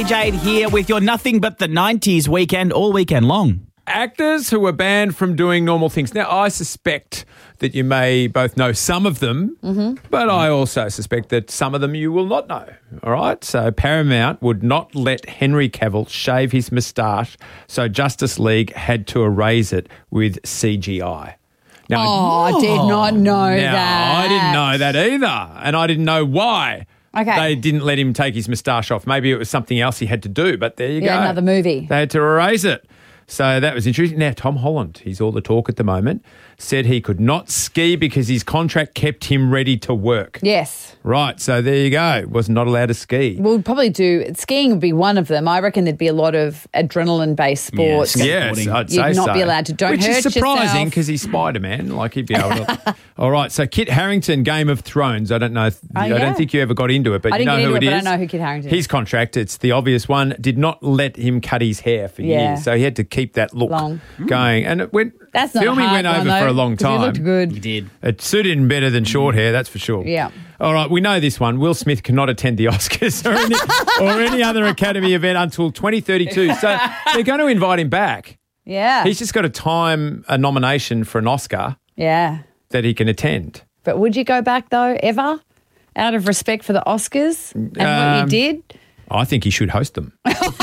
Jade here with your Nothing But the 90s weekend all weekend long. Actors who were banned from doing normal things. Now, I suspect that you may both know some of them, but I also suspect that some of them you will not know. All right? So Paramount would not let Henry Cavill shave his moustache, so Justice League had to erase it with CGI. Now, I did not know that. I didn't know that either, and I didn't know why. Okay. They didn't let him take his moustache off. Maybe it was something else he had to do, but there you go. Another movie. They had to erase it. So that was interesting. Now, Tom Holland, he's all the talk at the moment, said he could not ski because his contract kept him ready to work. Yes. Right, so there you go. Was not allowed to ski. We'll probably skiing would be one of them. I reckon there'd be a lot of adrenaline-based sports. Yes, I'd say You'd not so. be allowed to. Don't Which hurt is surprising yourself. because he's Spider-Man. Like he'd be able to. All right, so Kit Harington, Game of Thrones. I don't know. I don't think you ever got into it, but you know who it is. I don't know who Kit Harington is. His contract, it's the obvious one, did not let him cut his hair for years, so he had to keep that look going. And it went. That's not filming hard went over for a long time. He looked good. He did. It suited him better than short hair, that's for sure. Yeah. All right, we know this one. Will Smith cannot attend the Oscars or any other Academy event until 2032. So they're going to invite him back. Yeah. He's just got to time a nomination for an Oscar Yeah. that he can attend. But would you go back, though, ever? Out of respect for the Oscars and what you did? I think he should host them.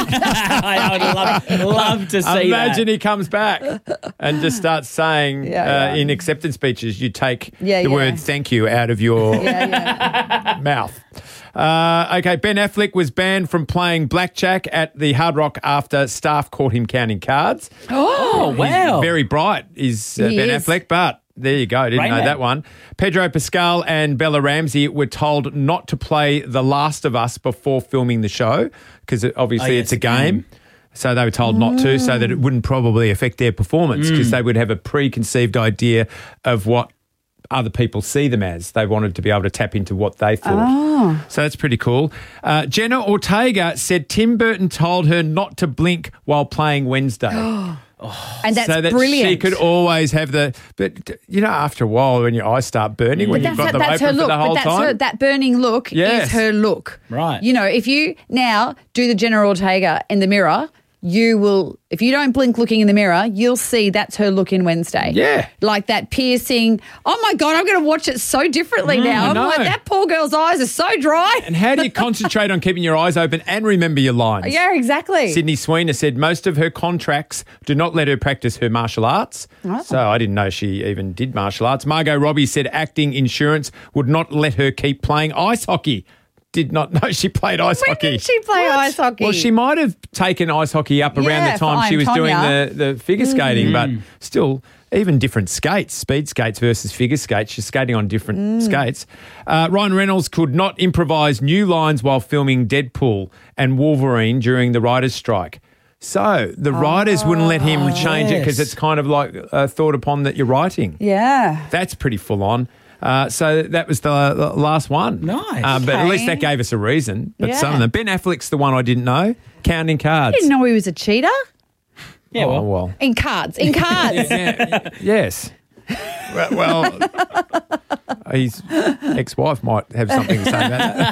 I would love to see Imagine he comes back and just starts saying Yeah. in acceptance speeches, you take Yeah, the yeah. word thank you out of your mouth. Okay, Ben Affleck was banned from playing blackjack at the Hard Rock after staff caught him counting cards. Oh, wow. Very bright is Ben is. Affleck, but there you go. Didn't know Rainman. that one. Pedro Pascal and Bella Ramsey were told not to play The Last of Us before filming the show because obviously it's a game. So they were told not to so that it wouldn't probably affect their performance because they would have a preconceived idea of what other people see them as. They wanted to be able to tap into what they thought. So that's pretty cool. Jenna Ortega said Tim Burton told her not to blink while playing Wednesday. And that's so that brilliant. she could always have but you know, after a while when your eyes start burning, when you've got them that's her open for look. the whole time. That burning look Yes. is her look. Right. You know, if you now do the Jenna Ortega in the mirror, you will, if you don't blink looking in the mirror, you'll see that's her look in Wednesday. Yeah. Like that piercing. Oh my God, I'm going to watch it so differently now. I I'm know. like, that poor girl's eyes are so dry. And how do you concentrate on keeping your eyes open and remember your lines? Yeah, exactly. Sydney Sweeney said most of her contracts do not let her practice her martial arts. So I didn't know she even did martial arts. Margot Robbie said acting insurance would not let her keep playing ice hockey. Did not know she played ice When hockey. did she play ice hockey? Well, she might have taken ice hockey up around Yeah, the time she fine, was doing Tonya. the figure skating, but still, even different skates, speed skates versus figure skates. She's skating on different skates. Ryan Reynolds could not improvise new lines while filming Deadpool and Wolverine during the writers' strike. So the writers wouldn't let him change it because it's kind of like thought upon that you're writing. Yeah. That's pretty full on. So that was the last one. Nice. But at least Okay. that gave us a reason. But some of Yeah. them. Ben Affleck's the one I didn't know. Counting cards. I didn't know he was a cheater. Yeah, Oh, well. well. In cards. Yes. Well, his ex-wife might have something to say about that.